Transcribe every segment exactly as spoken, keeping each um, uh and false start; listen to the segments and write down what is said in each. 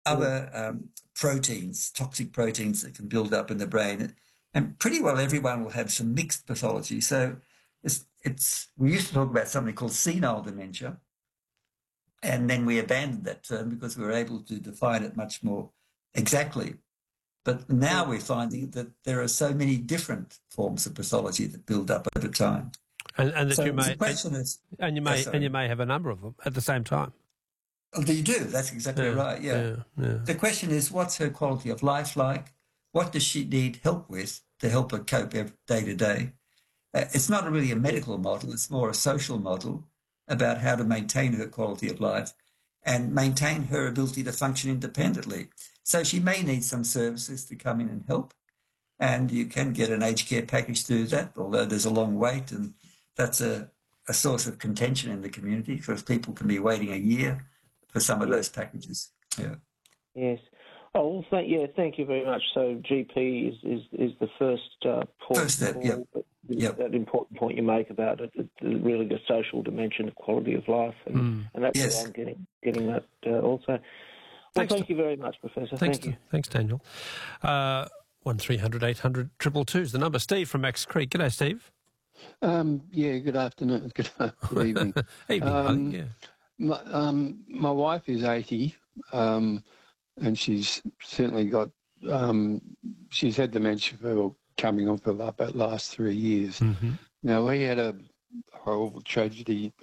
other um, proteins, toxic proteins that can build up in the brain. And pretty well everyone will have some mixed pathology. So it's, it's we used to talk about something called senile dementia, and then we abandoned that term because we were able to define it much more exactly. But now we're finding that there are so many different forms of pathology that build up over time. And, and that so you may, the question and, is, and you may, oh, and you may have a number of them at the same time. Oh, you do. That's exactly Yeah, right. Yeah. yeah, yeah. The question is, what's her quality of life like? What does she need help with to help her cope every, day to day? Uh, it's not really a medical model. It's more a social model about how to maintain her quality of life and maintain her ability to function independently. So she may need some services to come in and help. And you can get an aged care package to do that, although there's a long wait. And that's a, a source of contention in the community because people can be waiting a year for some of those packages. Yeah. Yes. Oh, well, thank, yeah, thank you very much. So G P is, is, is the first uh, port First step, call, yep. but Yep. that important point you make about it, the, the, really the social dimension of quality of life, and, Mm. and that's Yes. where I'm getting, getting that uh, also. Well, Thanks, thank you very much, Professor. Thanks, thank you. Thanks, Daniel. Uh, one three hundred eight hundred two two is the number. Steve from Max Creek. G'day, Steve. Um, yeah, good afternoon. Good, good evening. Evening, I um, think, yeah. My, um, my wife is eighty, um, and she's certainly got, um, she's had dementia for coming on for about the last three years. Mm-hmm. Now, we had a horrible tragedy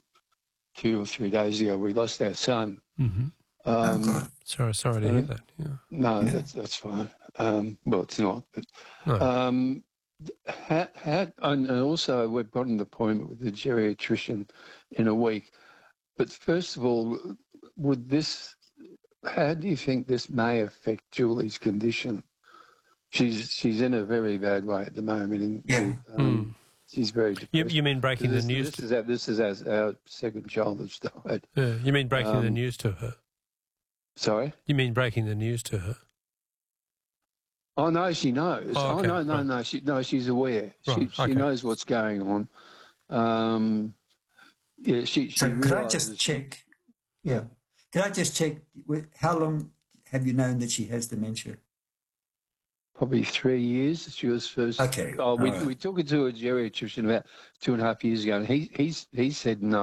two or three days ago. We lost our son. Mm-hmm. Um, Sorry, sorry to uh, hear that. Yeah. no, Yeah. that's that's fine. Um, well, it's not. But, No. um, how, how, and also, we've got an appointment with the geriatrician in a week. But first of all, would this? How do you think this may affect Julie's condition? She's she's in a very bad way at the moment, and Yeah. um, Mm. she's very You, depressed. you mean breaking this, the news? This is our, this is our, our second child that's died. Yeah, you mean breaking the Um, news to her? Sorry. You mean breaking the news to her? Oh no, she knows. Oh, Oh, okay, no, no, right. no. She no, she's aware. Right, She okay. she knows what's going on. Um, yeah, she. she So could I realises- just check? Yeah. Could I just check with, how long have you known that she has dementia? Probably three years. She was first. Okay. Oh, we all right. we took her to a geriatrician about two and a half years ago, and he he's he said no.